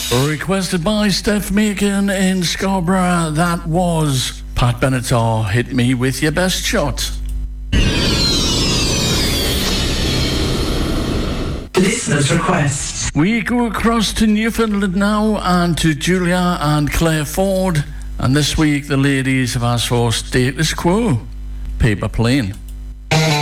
Requested by Steph Macon in Scarborough, that was Pat Benatar, Hit Me With Your Best Shot. Listener's request. We go across to Newfoundland now and to Julia and Claire Ford, and this week the ladies have asked for Status Quo, Paper Plane.